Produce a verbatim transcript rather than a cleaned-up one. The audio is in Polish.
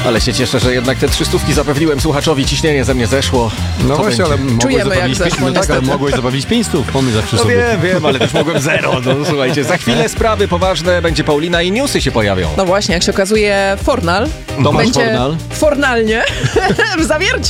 Ale się cieszę, że jednak te trzystówki zapewniłem słuchaczowi, ciśnienie ze mnie zeszło. No Co właśnie, będzie? ale mogłeś Czujemy, jak zabawić zeszło, pięć, no tak, ale niestety. mogłeś zabawić pięć stów, pomysł zawsze No sobie. wiem, wiem, ale też mogłem zero. No słuchajcie, za chwilę sprawy poważne, będzie Paulina i newsy się pojawią. No właśnie, jak się okazuje, Fornal Tomasz będzie Fornal. fornalnie w zawierciu.